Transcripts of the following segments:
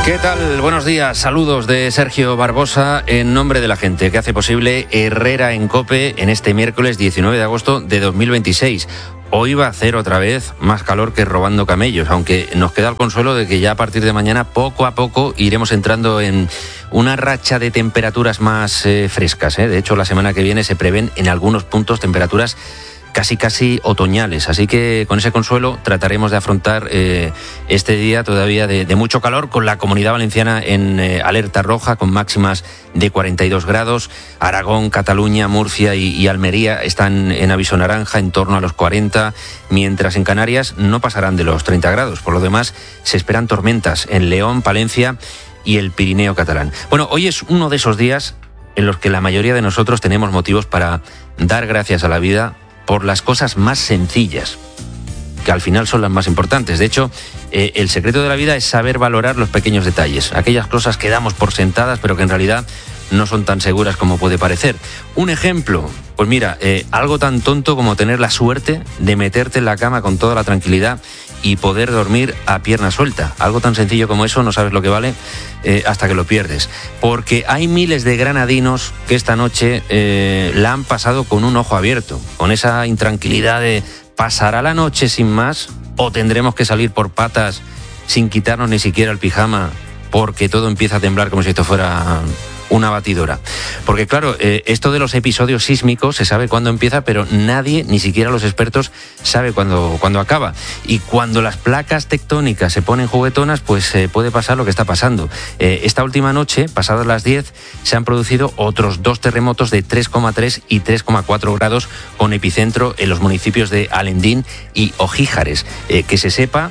¿Qué tal? Buenos días, saludos de Sergio Barbosa en nombre de la gente que hace posible Herrera en COPE en este miércoles 19 de agosto de 2026. Hoy va a hacer otra vez más calor que robando camellos, aunque nos queda el consuelo de que ya a partir de mañana poco a poco iremos entrando en una racha de temperaturas más frescas. De hecho, la semana que viene se prevén en algunos puntos temperaturas casi otoñales, así que con ese consuelo trataremos de afrontar este día todavía de mucho calor, con la Comunidad Valenciana en alerta roja, con máximas de 42 grados. Aragón, Cataluña, Murcia y Almería están en aviso naranja, en torno a los 40, mientras en Canarias no pasarán de los 30 grados. Por lo demás, se esperan tormentas en León, Palencia y el Pirineo catalán. Bueno, hoy es uno de esos días en los que la mayoría de nosotros tenemos motivos para dar gracias a la vida por las cosas más sencillas, que al final son las más importantes. De hecho, el secreto de la vida es saber valorar los pequeños detalles, aquellas cosas que damos por sentadas, pero que en realidad no son tan seguras como puede parecer. Un ejemplo, pues mira, algo tan tonto como tener la suerte de meterte en la cama con toda la tranquilidad y poder dormir a pierna suelta. Algo tan sencillo como eso, no sabes lo que vale hasta que lo pierdes. Porque hay miles de granadinos que esta noche la han pasado con un ojo abierto, con esa intranquilidad de ¿pasará la noche sin más? ¿O tendremos que salir por patas sin quitarnos ni siquiera el pijama porque todo empieza a temblar como si esto fuera una batidora? Porque claro, esto de los episodios sísmicos se sabe cuándo empieza, pero nadie, ni siquiera los expertos, sabe cuándo acaba. Y cuando las placas tectónicas se ponen juguetonas, pues puede pasar lo que está pasando. Esta última noche, pasadas las 10, se han producido otros 2 terremotos de 3,3 y 3,4 grados con epicentro en los municipios de Alendín y Ojíjares. Que se sepa,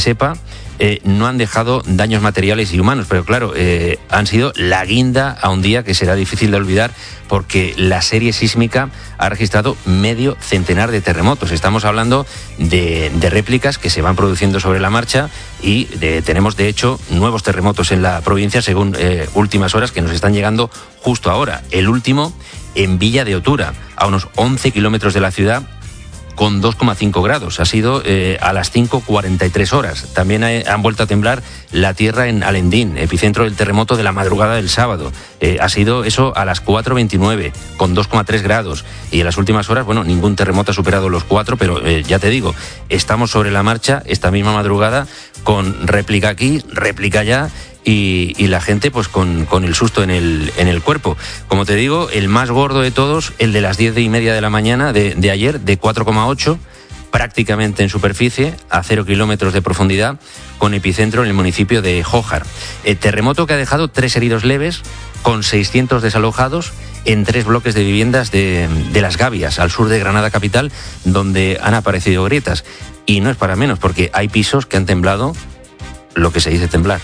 no han dejado daños materiales y humanos, pero claro, han sido la guinda a un día que será difícil de olvidar, porque la serie sísmica ha registrado medio centenar de terremotos. Estamos hablando de réplicas que se van produciendo sobre la marcha y tenemos de hecho nuevos terremotos en la provincia, según últimas horas que nos están llegando justo ahora. El último en Villa de Otura, a unos 11 kilómetros de la ciudad, con 2,5 grados. Ha sido a las 5:43 horas. También han vuelto a temblar la tierra en Alendín, epicentro del terremoto de la madrugada del sábado. Ha sido eso a las 4:29, con 2,3 grados. Y en las últimas horas, bueno, ningún terremoto ha superado los 4, pero ya te digo, estamos sobre la marcha esta misma madrugada, con réplica aquí, réplica allá, y la gente pues con el susto en el cuerpo. Como te digo, el más gordo de todos, el de las 10:30 de la mañana de ayer, de 4,8, prácticamente en superficie, a 0 kilómetros de profundidad, con epicentro en el municipio de Jójar. El terremoto que ha dejado 3 heridos leves, con 600 desalojados en 3 bloques de viviendas de Las Gavias, al sur de Granada capital, donde han aparecido grietas. Y no es para menos, porque hay pisos que han temblado lo que se dice temblar.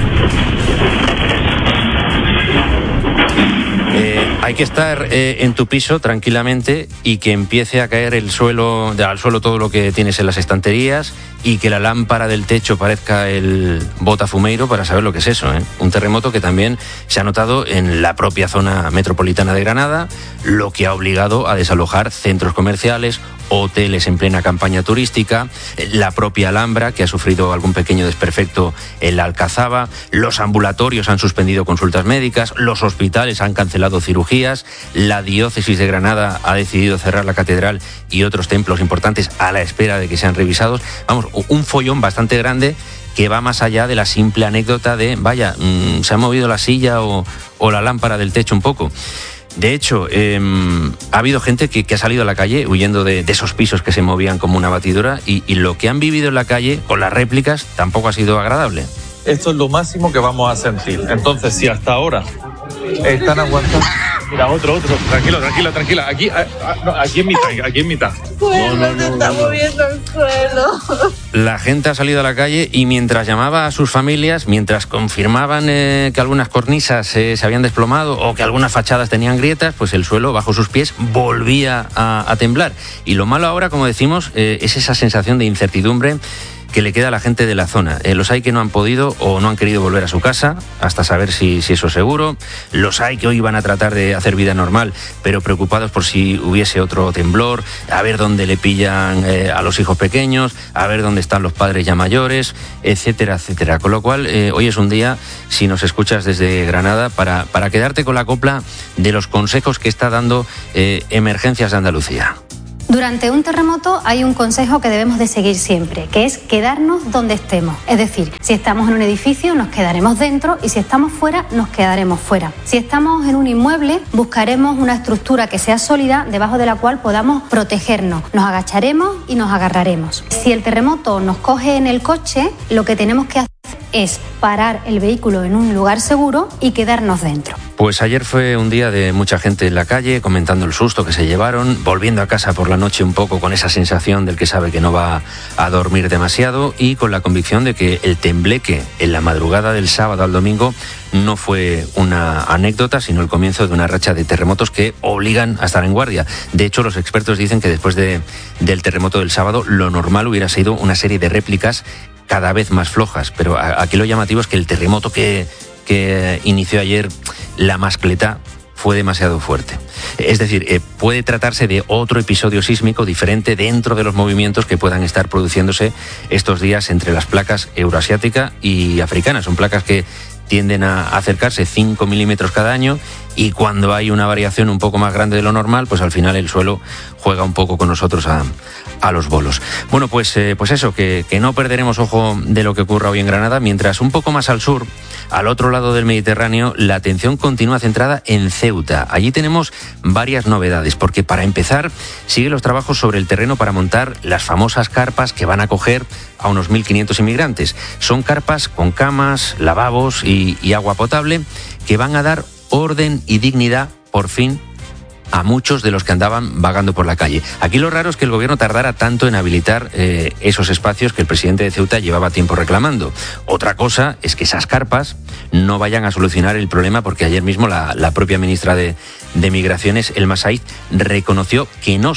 Hay que estar en tu piso tranquilamente y que empiece a caer al suelo todo lo que tienes en las estanterías, y que la lámpara del techo parezca el botafumeiro para saber lo que es eso. Un terremoto que también se ha notado en la propia zona metropolitana de Granada, lo que ha obligado a desalojar centros comerciales, hoteles en plena campaña turística, la propia Alhambra, que ha sufrido algún pequeño desperfecto en la Alcazaba, los ambulatorios han suspendido consultas médicas, los hospitales han cancelado cirugías, la diócesis de Granada ha decidido cerrar la catedral y otros templos importantes a la espera de que sean revisados. Vamos, un follón bastante grande que va más allá de la simple anécdota de, vaya, se ha movido la silla o la lámpara del techo un poco. De hecho, ha habido gente que ha salido a la calle huyendo de esos pisos que se movían como una batidora, y lo que han vivido en la calle con las réplicas tampoco ha sido agradable. Esto es lo máximo que vamos a sentir. Entonces, si hasta ahora están aguantando... Mira, otro. Tranquila. Aquí en mitad. Se está moviendo el suelo. La gente ha salido a la calle y mientras llamaba a sus familias, mientras confirmaban que algunas cornisas se habían desplomado o que algunas fachadas tenían grietas, pues el suelo bajo sus pies volvía a temblar. Y lo malo ahora, como decimos, es esa sensación de incertidumbre que le queda a la gente de la zona. Los hay que no han podido o no han querido volver a su casa hasta saber si eso es seguro. Los hay que hoy van a tratar de hacer vida normal, pero preocupados por si hubiese otro temblor, a ver dónde le pillan a los hijos pequeños, a ver dónde están los padres ya mayores, etcétera, etcétera. Con lo cual, hoy es un día, si nos escuchas desde Granada, para quedarte con la copla de los consejos que está dando Emergencias de Andalucía. Durante un terremoto hay un consejo que debemos de seguir siempre, que es quedarnos donde estemos. Es decir, si estamos en un edificio nos quedaremos dentro y si estamos fuera nos quedaremos fuera. Si estamos en un inmueble buscaremos una estructura que sea sólida debajo de la cual podamos protegernos. Nos agacharemos y nos agarraremos. Si el terremoto nos coge en el coche, lo que tenemos que hacer es parar el vehículo en un lugar seguro y quedarnos dentro. Pues ayer fue un día de mucha gente en la calle comentando el susto que se llevaron, volviendo a casa por la noche un poco con esa sensación del que sabe que no va a dormir demasiado y con la convicción de que el tembleque en la madrugada del sábado al domingo no fue una anécdota, sino el comienzo de una racha de terremotos que obligan a estar en guardia. De hecho, los expertos dicen que después del terremoto del sábado, lo normal hubiera sido una serie de réplicas cada vez más flojas, pero aquí lo llamativo es que el terremoto que inició ayer la mascletá fue demasiado fuerte. Es decir, puede tratarse de otro episodio sísmico diferente dentro de los movimientos que puedan estar produciéndose estos días entre las placas euroasiática y africana. Son placas que tienden a acercarse 5 milímetros cada año y cuando hay una variación un poco más grande de lo normal, pues al final el suelo juega un poco con nosotros a los bolos. Bueno, pues eso, que no perderemos ojo de lo que ocurra hoy en Granada, mientras un poco más al sur, al otro lado del Mediterráneo, la atención continúa centrada en Ceuta. Allí tenemos varias novedades, porque para empezar, siguen los trabajos sobre el terreno para montar las famosas carpas que van a acoger a unos 1.500 inmigrantes. Son carpas con camas, lavabos y agua potable que van a dar orden y dignidad, por fin, a muchos de los que andaban vagando por la calle. Aquí lo raro es que el gobierno tardara tanto en habilitar esos espacios que el presidente de Ceuta llevaba tiempo reclamando. Otra cosa es que esas carpas no vayan a solucionar el problema, porque ayer mismo la propia ministra de Migraciones, Elma Said, reconoció que no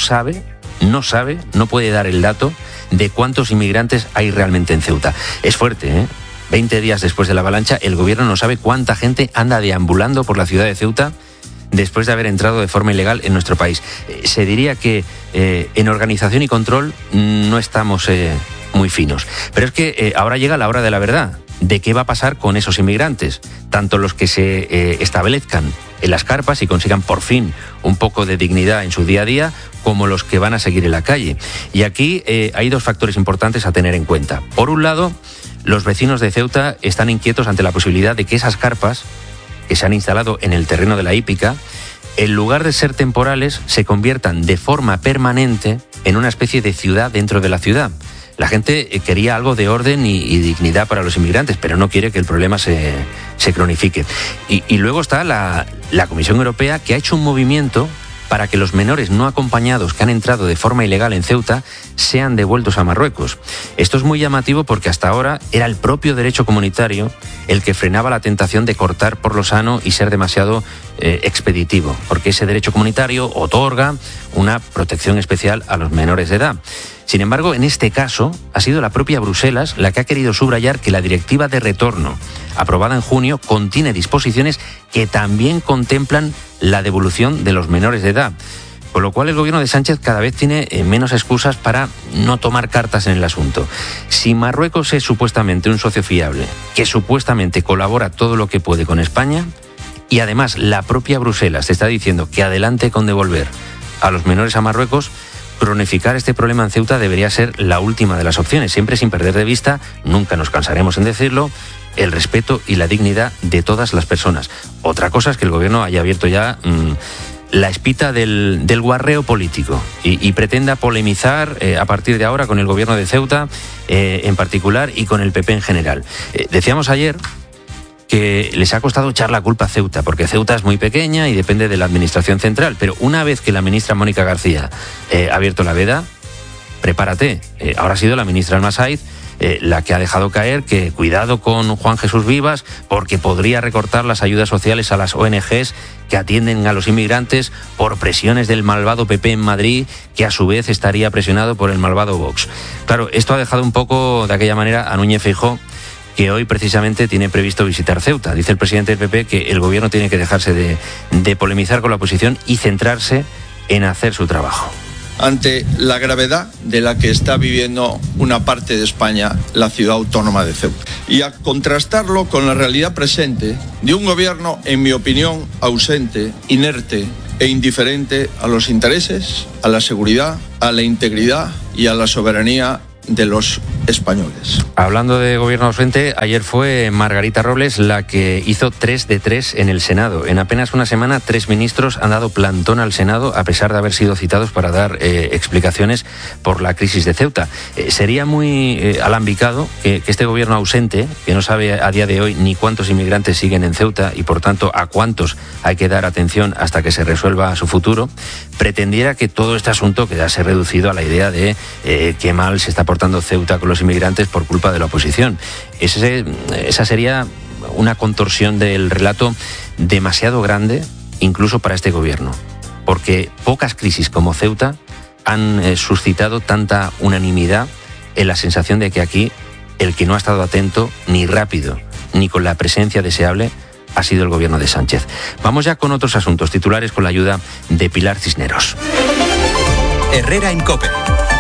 puede dar el dato de cuántos inmigrantes hay realmente en Ceuta. Es fuerte, ¿eh? 20 días después de la avalancha, el gobierno no sabe cuánta gente anda deambulando por la ciudad de Ceuta después de haber entrado de forma ilegal en nuestro país. Se diría que en organización y control no estamos muy finos. Pero es que ahora llega la hora de la verdad, de qué va a pasar con esos inmigrantes, tanto los que se establezcan en las carpas y consigan por fin un poco de dignidad en su día a día, como los que van a seguir en la calle. Y aquí hay dos factores importantes a tener en cuenta. Por un lado, los vecinos de Ceuta están inquietos ante la posibilidad de que esas carpas que se han instalado en el terreno de la hípica, en lugar de ser temporales, se conviertan de forma permanente en una especie de ciudad dentro de la ciudad. La gente quería algo de orden y dignidad para los inmigrantes, pero no quiere que el problema se cronifique. Y luego está la Comisión Europea, que ha hecho un movimiento para que los menores no acompañados que han entrado de forma ilegal en Ceuta sean devueltos a Marruecos. Esto es muy llamativo porque hasta ahora era el propio derecho comunitario el que frenaba la tentación de cortar por lo sano y ser demasiado expeditivo, porque ese derecho comunitario otorga una protección especial a los menores de edad. Sin embargo, en este caso, ha sido la propia Bruselas la que ha querido subrayar que la directiva de retorno, aprobada en junio, contiene disposiciones que también contemplan la devolución de los menores de edad. Con lo cual el gobierno de Sánchez cada vez tiene menos excusas para no tomar cartas en el asunto. Si Marruecos es supuestamente un socio fiable, que supuestamente colabora todo lo que puede con España, y además la propia Bruselas te está diciendo que adelante con devolver a los menores a Marruecos, cronificar este problema en Ceuta debería ser la última de las opciones, siempre sin perder de vista, nunca nos cansaremos en decirlo, el respeto y la dignidad de todas las personas. Otra cosa es que el gobierno haya abierto ya la espita del guarreo político y pretenda polemizar a partir de ahora con el gobierno de Ceuta en particular y con el PP en general. Decíamos ayer que les ha costado echar la culpa a Ceuta, porque Ceuta es muy pequeña y depende de la administración central, pero una vez que la ministra Mónica García ha abierto la veda, prepárate, ahora ha sido la ministra Elma Said la que ha dejado caer que cuidado con Juan Jesús Vivas porque podría recortar las ayudas sociales a las ONGs que atienden a los inmigrantes por presiones del malvado PP en Madrid, que a su vez estaría presionado por el malvado Vox. Claro, esto ha dejado un poco de aquella manera a Núñez Feijóo, que hoy precisamente tiene previsto visitar Ceuta. Dice el presidente del PP que el gobierno tiene que dejarse de polemizar con la oposición y centrarse en hacer su trabajo. Ante la gravedad de la que está viviendo una parte de España, la ciudad autónoma de Ceuta, y a contrastarlo con la realidad presente de un gobierno, en mi opinión, ausente, inerte e indiferente a los intereses, a la seguridad, a la integridad y a la soberanía de los españoles. Hablando de gobierno ausente, ayer fue Margarita Robles la que hizo 3 de 3 en el Senado. En apenas una semana, 3 ministros han dado plantón al Senado a pesar de haber sido citados para dar explicaciones por la crisis de Ceuta. Sería muy alambicado que este gobierno ausente, que no sabe a día de hoy ni cuántos inmigrantes siguen en Ceuta y por tanto a cuántos hay que dar atención hasta que se resuelva su futuro, pretendiera que todo este asunto quedase reducido a la idea de qué mal se está portando Ceuta con los inmigrantes por culpa de la oposición. Esa sería una contorsión del relato demasiado grande, incluso para este gobierno, porque pocas crisis como Ceuta han suscitado tanta unanimidad en la sensación de que aquí el que no ha estado atento, ni rápido, ni con la presencia deseable, ha sido el gobierno de Sánchez. Vamos ya con otros asuntos titulares con la ayuda de Pilar Cisneros. Herrera en COPE.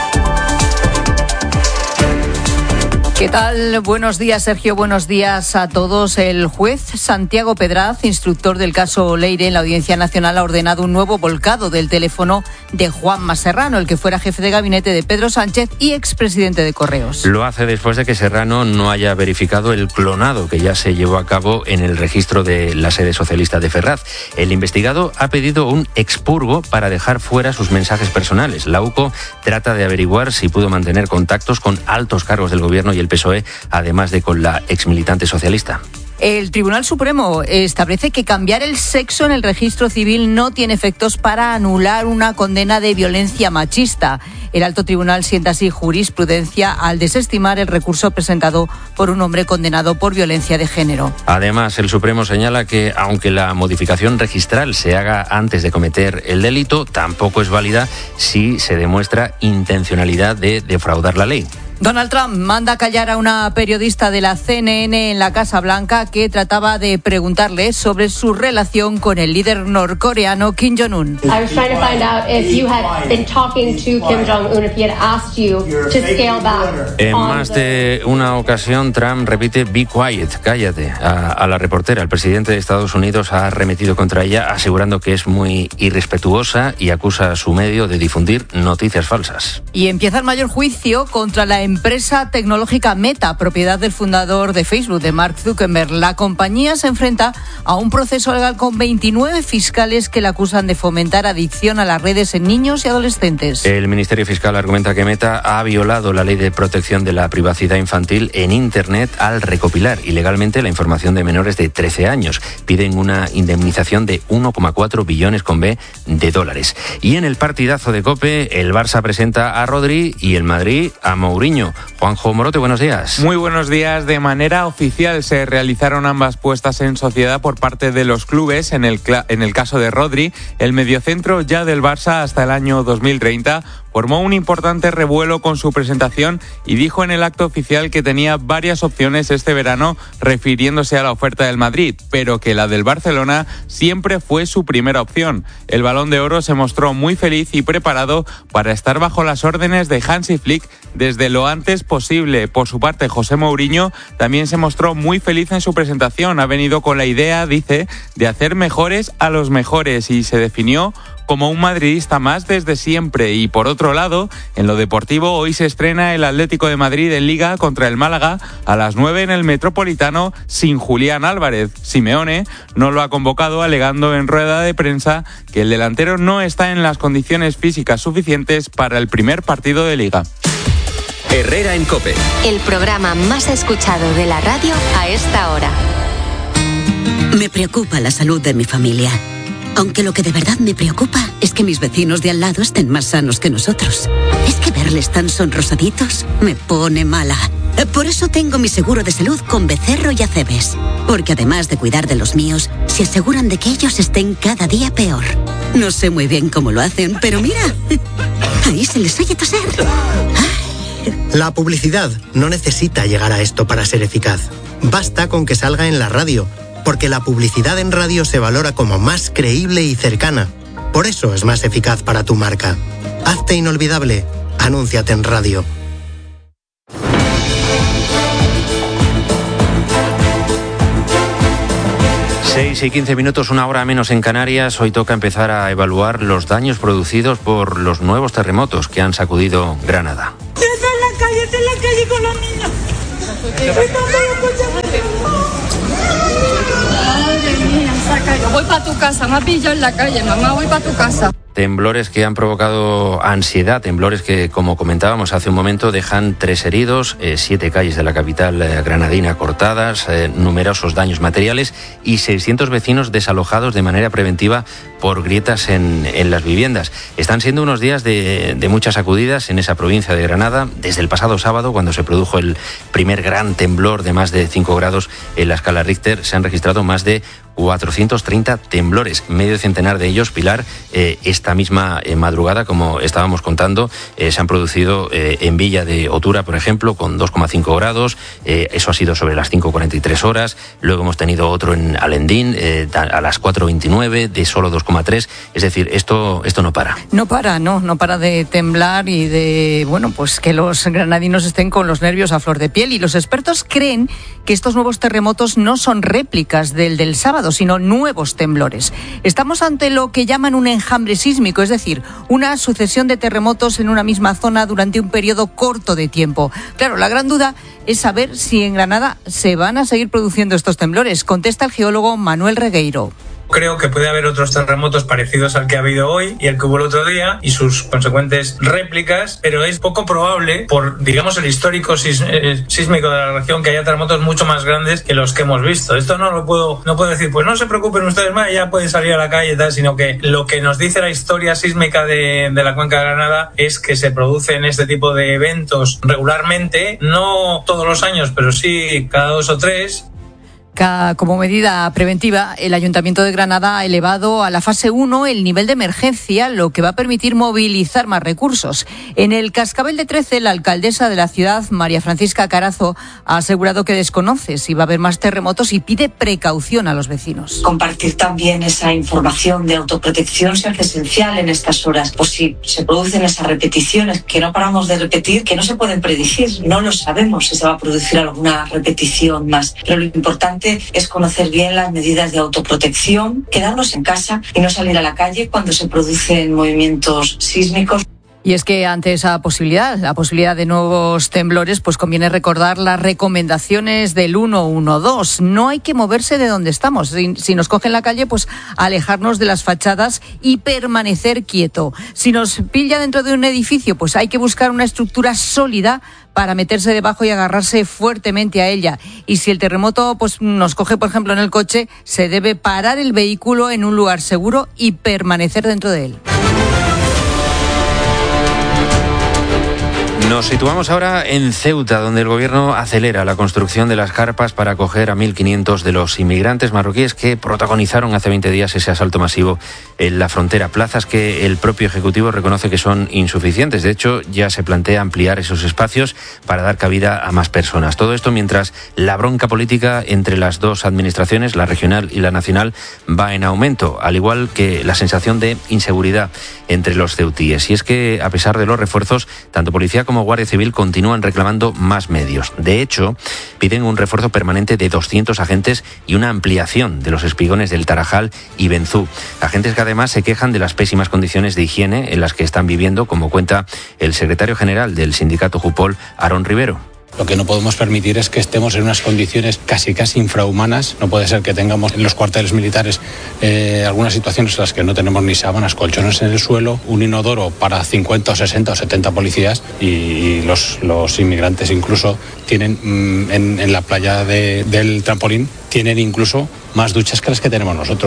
¿Qué tal? Buenos días, Sergio. Buenos días a todos. El juez Santiago Pedraz, instructor del caso Leire en la Audiencia Nacional, ha ordenado un nuevo volcado del teléfono de Juanma Serrano, el que fuera jefe de gabinete de Pedro Sánchez y expresidente de Correos. Lo hace después de que Serrano no haya verificado el clonado que ya se llevó a cabo en el registro de la sede socialista de Ferraz. El investigado ha pedido un expurgo para dejar fuera sus mensajes personales. La UCO trata de averiguar si pudo mantener contactos con altos cargos del gobierno y el PSOE, además de con la exmilitante socialista. El Tribunal Supremo establece que cambiar el sexo en el registro civil no tiene efectos para anular una condena de violencia machista. El alto tribunal sienta así jurisprudencia al desestimar el recurso presentado por un hombre condenado por violencia de género. Además, el Supremo señala que, aunque la modificación registral se haga antes de cometer el delito, tampoco es válida si se demuestra intencionalidad de defraudar la ley. Donald Trump manda callar a una periodista de la CNN en la Casa Blanca que trataba de preguntarle sobre su relación con el líder norcoreano Kim Jong-un. I was trying to find out if you had been talking to Kim Jong-un, if he had asked you to scale back. En más de una ocasión, Trump repite "Be quiet", cállate, a la reportera. El presidente de Estados Unidos ha arremetido contra ella, asegurando que es muy irrespetuosa y acusa a su medio de difundir noticias falsas. Y empieza el mayor juicio contra la empresa tecnológica Meta, propiedad del fundador de Facebook, de Mark Zuckerberg. La compañía se enfrenta a un proceso legal con 29 fiscales que la acusan de fomentar adicción a las redes en niños y adolescentes. El Ministerio Fiscal argumenta que Meta ha violado la ley de protección de la privacidad infantil en Internet al recopilar ilegalmente la información de menores de 13 años. Piden una indemnización de 1,4 billones con B de dólares. Y en el partidazo de COPE, el Barça presenta a Rodri y el Madrid a Mourinho. Juanjo Morote, buenos días. Muy buenos días. De manera oficial se realizaron ambas puestas en sociedad por parte de los clubes. En el caso de Rodri, el mediocentro ya del Barça hasta el año 2030 formó un importante revuelo con su presentación y dijo en el acto oficial que tenía varias opciones este verano refiriéndose a la oferta del Madrid, pero que la del Barcelona siempre fue su primera opción. El Balón de Oro se mostró muy feliz y preparado para estar bajo las órdenes de Hansi Flick desde lo antes posible. Por su parte, José Mourinho también se mostró muy feliz en su presentación. Ha venido con la idea, dice, de hacer mejores a los mejores y se definió como un madridista más desde siempre. Y por otro lado, en lo deportivo, hoy se estrena el Atlético de Madrid en Liga contra el Málaga a las 9 en el Metropolitano sin Julián Álvarez. Simeone no lo ha convocado, alegando en rueda de prensa que el delantero no está en las condiciones físicas suficientes para el primer partido de Liga. Herrera en COPE. El programa más escuchado de la radio a esta hora. Me preocupa la salud de mi familia. Aunque lo que de verdad me preocupa es que mis vecinos de al lado estén más sanos que nosotros. Es que verles tan sonrosaditos me pone mala. Por eso tengo mi seguro de salud con Becerro y Acebes. Porque además de cuidar de los míos, se aseguran de que ellos estén cada día peor. No sé muy bien cómo lo hacen, pero mira, ahí se les oye toser. La publicidad no necesita llegar a esto para ser eficaz. Basta con que salga en la radio, porque la publicidad en radio se valora como más creíble y cercana. Por eso es más eficaz para tu marca. Hazte inolvidable. Anúnciate en radio. 6 y 15 minutos, una hora menos en Canarias. Hoy toca empezar a evaluar los daños producidos por los nuevos terremotos que han sacudido Granada. Estoy en la calle con los niños. Madre mía, saca. Yo voy para tu casa, me ha pillado en la calle, mamá, voy para tu casa. Temblores que han provocado ansiedad, temblores que, como comentábamos hace un momento, dejan 3 heridos, 7 calles de la capital granadina cortadas, numerosos daños materiales y 600 vecinos desalojados de manera preventiva por grietas en las viviendas. Están siendo unos días de muchas sacudidas en esa provincia de Granada. Desde el pasado sábado, cuando se produjo el primer gran temblor de más de 5 grados en la escala Richter, se han registrado más de 430 temblores, medio centenar de ellos, Pilar, esta misma madrugada, como estábamos contando, se han producido en Villa de Otura, por ejemplo, con 2,5 grados, eso ha sido sobre las 5:43 horas, luego hemos tenido otro en Alendín, a las 4:29, de solo 2,3, es decir, esto no para. No para de temblar y de, bueno, pues que los granadinos estén con los nervios a flor de piel, y los expertos creen que estos nuevos terremotos no son réplicas del sábado, sino nuevos temblores. Estamos ante lo que llaman un enjambre sísmico, es decir, una sucesión de terremotos en una misma zona durante un periodo corto de tiempo. Claro, la gran duda es saber si en Granada se van a seguir produciendo estos temblores. Contesta el geólogo Manuel Regueiro. Creo que puede haber otros terremotos parecidos al que ha habido hoy y el que hubo el otro día y sus consecuentes réplicas, pero es poco probable, por, digamos, el histórico sísmico de la región, que haya terremotos mucho más grandes que los que hemos visto. Esto no puedo decir, pues no se preocupen ustedes más, ya pueden salir a la calle y tal, sino que lo que nos dice la historia sísmica de la cuenca de Granada es que se producen este tipo de eventos regularmente, no todos los años, pero sí cada 2 o 3. Como medida preventiva, el Ayuntamiento de Granada ha elevado a la fase 1 el nivel de emergencia, lo que va a permitir movilizar más recursos. En el Cascabel de 13, la alcaldesa de la ciudad, María Francisca Carazo, ha asegurado que desconoce si va a haber más terremotos y pide precaución a los vecinos. Compartir también esa información de autoprotección se hace esencial en estas horas. Pues si se producen esas repeticiones que no paramos de repetir, que no se pueden predecir, no lo sabemos si se va a producir alguna repetición más. Pero lo importante es conocer bien las medidas de autoprotección, quedarnos en casa y no salir a la calle cuando se producen movimientos sísmicos. Y es que ante esa posibilidad, la posibilidad de nuevos temblores, pues conviene recordar las recomendaciones del 112. No hay que moverse de donde estamos. Si nos cogen la calle, pues alejarnos de las fachadas y permanecer quieto. Si nos pilla dentro de un edificio, pues hay que buscar una estructura sólida para meterse debajo y agarrarse fuertemente a ella. Y si el terremoto pues nos coge, por ejemplo, en el coche, se debe parar el vehículo en un lugar seguro y permanecer dentro de él. Nos situamos ahora en Ceuta, donde el gobierno acelera la construcción de las carpas para acoger a 1.500 de los inmigrantes marroquíes que protagonizaron hace 20 días ese asalto masivo en la frontera. Plazas que el propio Ejecutivo reconoce que son insuficientes. De hecho, ya se plantea ampliar esos espacios para dar cabida a más personas. Todo esto mientras la bronca política entre las dos administraciones, la regional y la nacional, va en aumento, al igual que la sensación de inseguridad entre los ceutíes. Y es que, a pesar de los refuerzos, tanto policía como Guardia Civil continúan reclamando más medios. De hecho, piden un refuerzo permanente de 200 agentes y una ampliación de los espigones del Tarajal y Benzú. Agentes que además se quejan de las pésimas condiciones de higiene en las que están viviendo, como cuenta el secretario general del sindicato Jupol, Aarón Rivero. Lo que no podemos permitir es que estemos en unas condiciones casi infrahumanas. No puede ser que tengamos en los cuarteles militares algunas situaciones en las que no tenemos ni sábanas, colchones en el suelo, un inodoro para 50 o 60 o 70 policías y los inmigrantes incluso tienen en la playa del Trampolín tienen incluso más duchas que las que tenemos nosotros.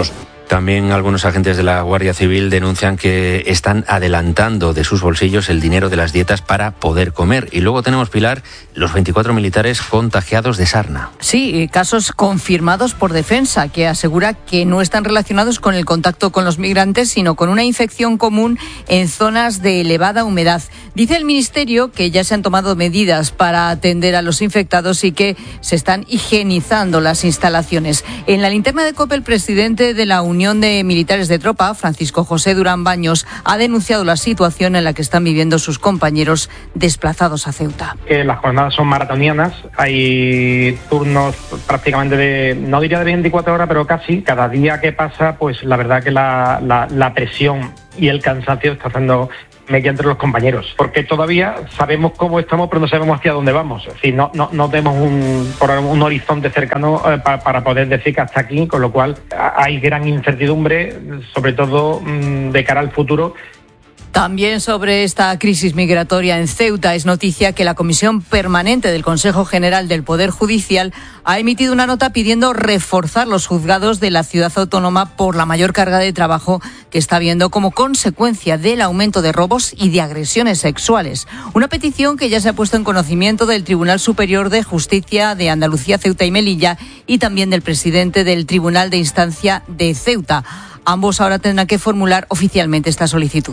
También algunos agentes de la Guardia Civil denuncian que están adelantando de sus bolsillos el dinero de las dietas para poder comer. Y luego tenemos, Pilar, los 24 militares contagiados de sarna. Sí, casos confirmados por Defensa, que asegura que no están relacionados con el contacto con los migrantes, sino con una infección común en zonas de elevada humedad. Dice el Ministerio que ya se han tomado medidas para atender a los infectados y que se están higienizando las instalaciones. En la linterna de COPE, el presidente de la Unión de Militares de Tropa, Francisco José Durán Baños, ha denunciado la situación en la que están viviendo sus compañeros desplazados a Ceuta. Las jornadas son maratonianas, hay turnos prácticamente no diría de 24 horas, pero casi. Cada día que pasa, pues la verdad que la presión y el cansancio está haciendo media entre los compañeros, porque todavía sabemos cómo estamos, pero no sabemos hacia dónde vamos. Es decir, no vemos un horizonte cercano para poder decir que hasta aquí, con lo cual hay gran incertidumbre, sobre todo de cara al futuro. También sobre esta crisis migratoria en Ceuta es noticia que la Comisión Permanente del Consejo General del Poder Judicial ha emitido una nota pidiendo reforzar los juzgados de la ciudad autónoma por la mayor carga de trabajo que está habiendo como consecuencia del aumento de robos y de agresiones sexuales. Una petición que ya se ha puesto en conocimiento del Tribunal Superior de Justicia de Andalucía, Ceuta y Melilla y también del presidente del Tribunal de Instancia de Ceuta. Ambos ahora tendrán que formular oficialmente esta solicitud.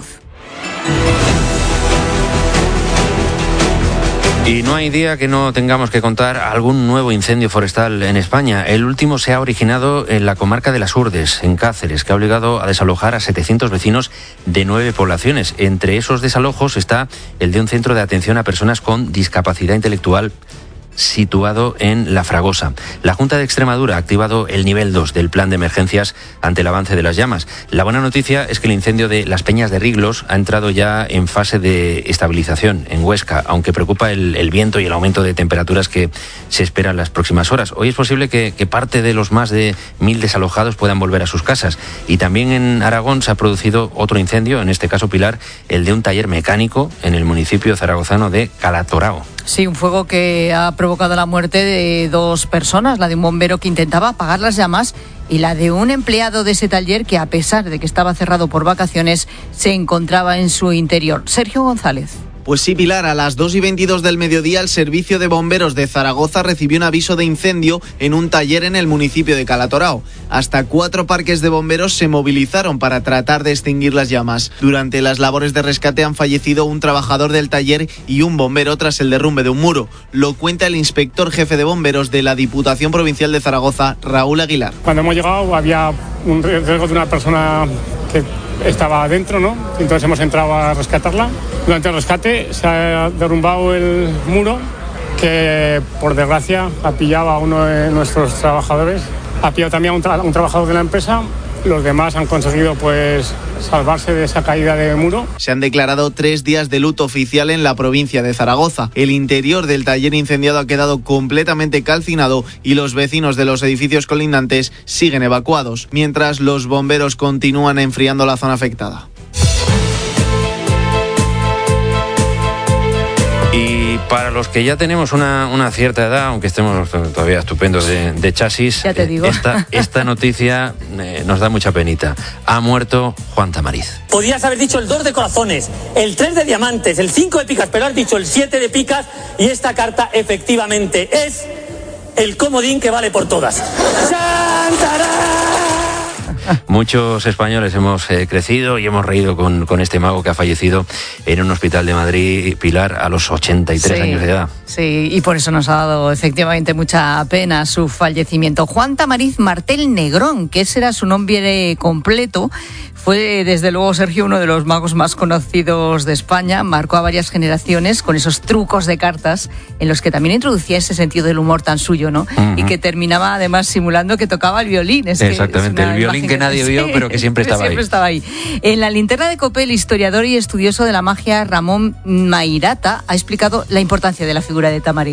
Y no hay día que no tengamos que contar algún nuevo incendio forestal en España. El último se ha originado en la comarca de Las Urdes, en Cáceres, que ha obligado a desalojar a 700 vecinos de 9 poblaciones. Entre esos desalojos está el de un centro de atención a personas con discapacidad intelectual situado en La Fragosa. La Junta de Extremadura ha activado el nivel 2 del plan de emergencias ante el avance de las llamas. La buena noticia es que el incendio de Las Peñas de Riglos ha entrado ya en fase de estabilización en Huesca, aunque preocupa el viento y el aumento de temperaturas que se espera en las próximas horas. Hoy es posible que parte de los más de 1.000 desalojados puedan volver a sus casas. Y también en Aragón se ha producido otro incendio, en este caso, Pilar, el de un taller mecánico en el municipio zaragozano de Calatorao. Sí, un fuego que ha provocado la muerte de 2 personas, la de un bombero que intentaba apagar las llamas y la de un empleado de ese taller que, a pesar de que estaba cerrado por vacaciones, se encontraba en su interior. Sergio González. Pues sí, Pilar, a las 2:22 del mediodía el Servicio de Bomberos de Zaragoza recibió un aviso de incendio en un taller en el municipio de Calatorao. Hasta 4 parques de bomberos se movilizaron para tratar de extinguir las llamas. Durante las labores de rescate han fallecido un trabajador del taller y un bombero tras el derrumbe de un muro. Lo cuenta el inspector jefe de bomberos de la Diputación Provincial de Zaragoza, Raúl Aguilar. Cuando hemos llegado había un riesgo de una persona que estaba adentro, ¿no? Entonces hemos entrado a rescatarla. Durante el rescate se ha derrumbado el muro que, por desgracia, ha pillado a uno de nuestros trabajadores. Ha pillado también a un trabajador de la empresa. Los demás han conseguido salvarse de esa caída de muro. Se han declarado 3 días de luto oficial en la provincia de Zaragoza. El interior del taller incendiado ha quedado completamente calcinado y los vecinos de los edificios colindantes siguen evacuados, mientras los bomberos continúan enfriando la zona afectada. Y para los que ya tenemos una cierta edad, aunque estemos todavía estupendos de chasis, ya te digo. Esta noticia nos da mucha penita. Ha muerto Juan Tamariz. Podías haber dicho el 2 de corazones, el 3 de diamantes, el 5 de picas, pero has dicho el 7 de picas y esta carta efectivamente es el comodín que vale por todas. ¡Chantarán! Muchos españoles hemos crecido y hemos reído con este mago que ha fallecido en un hospital de Madrid, Pilar, a los 83 años de edad. Sí, y por eso nos ha dado efectivamente mucha pena su fallecimiento. Juan Tamariz Martel Negrón, que ese era su nombre completo, fue desde luego, Sergio, uno de los magos más conocidos de España. Marcó a varias generaciones con esos trucos de cartas en los que también introducía ese sentido del humor tan suyo, ¿no? Uh-huh. Y que terminaba además simulando que tocaba el violín. Exactamente, el violín que nadie vio, pero que siempre estaba ahí. En la linterna de COPE, el historiador y estudioso de la magia Ramón Mairata ha explicado la importancia de la figura de Tamariz.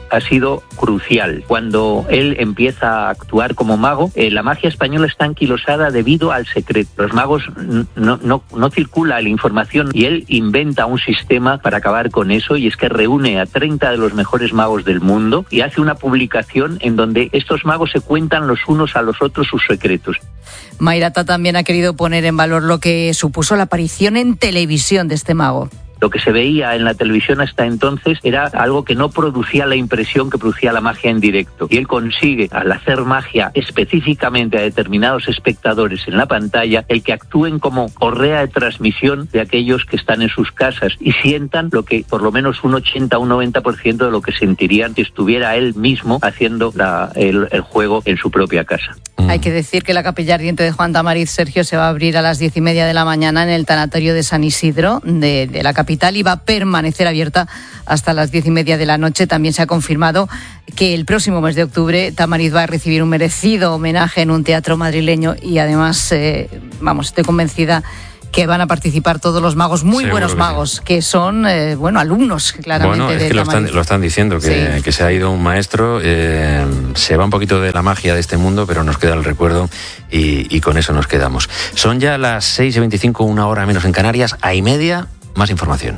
ha sido crucial. Cuando él empieza a actuar como mago, la magia española está anquilosada debido al secreto. Los magos no circula la información y él inventa un sistema para acabar con eso, y es que reúne a 30 de los mejores magos del mundo y hace una publicación en donde estos magos se cuentan los unos a los otros sus secretos. Mairata también ha querido poner en valor lo que supuso la aparición en televisión de este mago. Lo que se veía en la televisión hasta entonces era algo que no producía la impresión que producía la magia en directo. Y él consigue, al hacer magia específicamente a determinados espectadores en la pantalla, el que actúen como correa de transmisión de aquellos que están en sus casas y sientan lo que por lo menos un 80 o un 90% de lo que sentirían si estuviera él mismo haciendo el juego en su propia casa. Hay que decir que la Capilla Ardiente de Juan Tamariz, Sergio, se va a abrir a las 10:30 de la mañana en el tanatorio de San Isidro de la capital y va a permanecer abierta hasta las 10:30 de la noche. También se ha confirmado que el próximo mes de octubre Tamariz va a recibir un merecido homenaje en un teatro madrileño y además, estoy convencida que van a participar todos los magos, muy seguro buenos magos, sí, que son, alumnos, claramente. Bueno, es que lo están diciendo, que se ha ido un maestro, se va un poquito de la magia de este mundo, pero nos queda el recuerdo y con eso nos quedamos. Son ya las 6:25, 1 hora menos en Canarias, a y media, más información.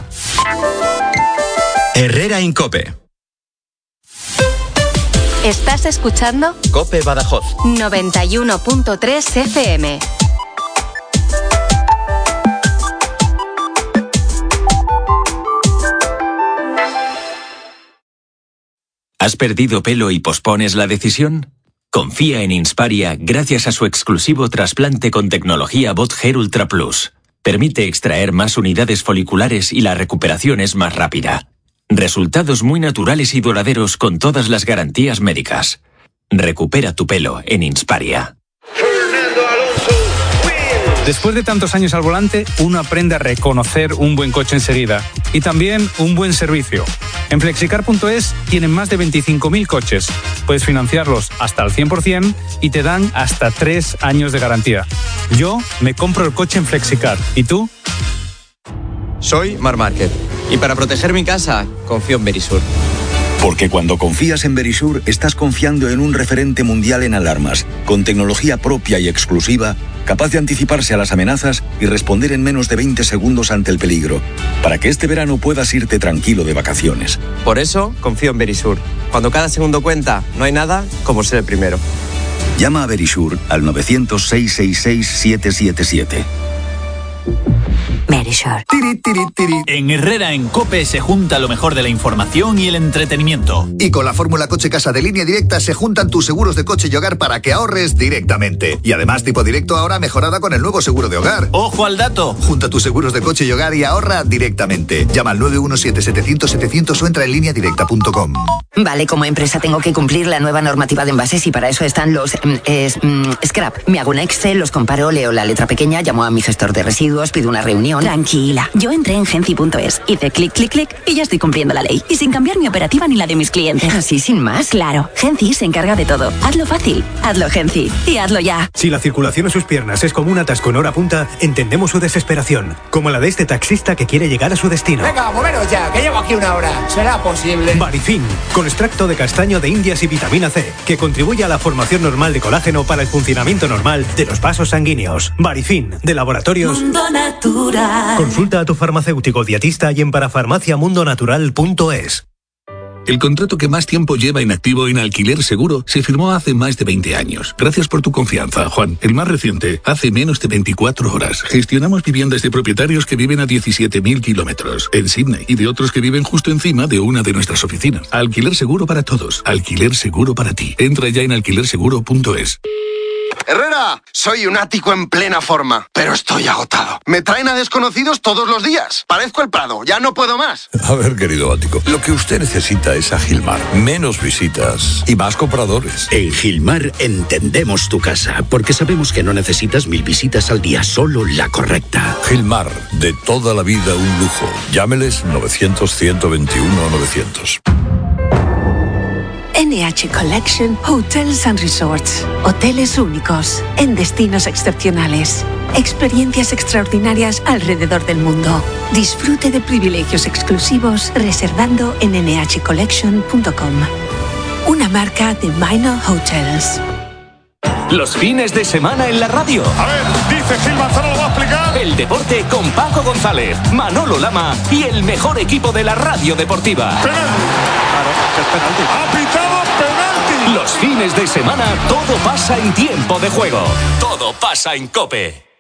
Herrera en COPE. ¿Estás escuchando? COPE Badajoz 91.3 FM. ¿Has perdido pelo y pospones la decisión? Confía en Insparia gracias a su exclusivo trasplante con tecnología Bot Hair Ultra Plus. Permite extraer más unidades foliculares y la recuperación es más rápida. Resultados muy naturales y duraderos con todas las garantías médicas. Recupera tu pelo en Insparia. Después de tantos años al volante, uno aprende a reconocer un buen coche enseguida y también un buen servicio. En Flexicar.es tienen más de 25.000 coches. Puedes financiarlos hasta al 100% y te dan hasta 3 años de garantía. Yo me compro el coche en Flexicar. ¿Y tú? Soy Mar Márquez y para proteger mi casa confío en Verisur. Porque cuando confías en Verisur, estás confiando en un referente mundial en alarmas, con tecnología propia y exclusiva, capaz de anticiparse a las amenazas y responder en menos de 20 segundos ante el peligro, para que este verano puedas irte tranquilo de vacaciones. Por eso, confío en Verisur. Cuando cada segundo cuenta, no hay nada como ser el primero. Llama a Verisur al 900-666-777. Verisur. En Herrera en COPE se junta lo mejor de la información y el entretenimiento. Y con la fórmula Coche Casa de Línea Directa se juntan tus seguros de coche y hogar para que ahorres directamente. Y además Tipo Directo ahora mejorada con el nuevo seguro de hogar. ¡Ojo al dato! Junta tus seguros de coche y hogar y ahorra directamente. Llama al 917-700-700 o entra en lineadirecta.com. Vale, como empresa tengo que cumplir la nueva normativa de envases y para eso están los scrap. Me hago un Excel, los comparo, leo la letra pequeña, llamo a mi gestor de residuos, pido una reunión. Tranquila, yo entré en Genci.es, hice clic, clic, clic y ya estoy cumpliendo la ley. Y sin cambiar mi operativa ni la de mis clientes. ¿Así sin más? Claro, Genci se encarga de todo. Hazlo fácil, hazlo Genci y hazlo ya. Si la circulación en sus piernas es como un atasco en hora punta, entendemos su desesperación. Como la de este taxista que quiere llegar a su destino. Venga, moveros ya, que llevo aquí 1 hora. ¿Será posible? Barifin, con extracto de castaño de Indias y vitamina C, que contribuye a la formación normal de colágeno para el funcionamiento normal de los vasos sanguíneos. Barifin, de Laboratorios Mundo Natural. Consulta a tu farmacéutico dietista y en parafarmaciamundonatural.es. El contrato que más tiempo lleva inactivo en Alquiler Seguro se firmó hace más de 20 años. Gracias por tu confianza, Juan. El más reciente, hace menos de 24 horas. Gestionamos viviendas de propietarios que viven a 17.000 kilómetros en Sydney y de otros que viven justo encima de una de nuestras oficinas. Alquiler Seguro para todos. Alquiler Seguro para ti. Entra ya en alquilerseguro.es. Herrera, soy un ático en plena forma, pero estoy agotado. Me traen a desconocidos todos los días. Parezco el Prado, ya no puedo más. A ver, querido ático, lo que usted necesita es a Gilmar. Menos visitas y más compradores. En Gilmar entendemos tu casa, porque sabemos que no necesitas 1000 visitas al día, solo la correcta. Gilmar, de toda la vida un lujo. Llámeles 900-121-900. NH Collection Hotels and Resorts. Hoteles únicos, en destinos excepcionales. Experiencias extraordinarias alrededor del mundo. Disfrute de privilegios exclusivos reservando en nhcollection.com. Una marca de Minor Hotels. Los fines de semana en la radio. A ver, dice Gil Manzano, lo va a explicar. El deporte con Paco González, Manolo Lama y el mejor equipo de la radio deportiva. Penalti. Claro, es penalti. Ha pitado penalti. Los fines de semana todo pasa en tiempo de juego. Todo pasa en COPE.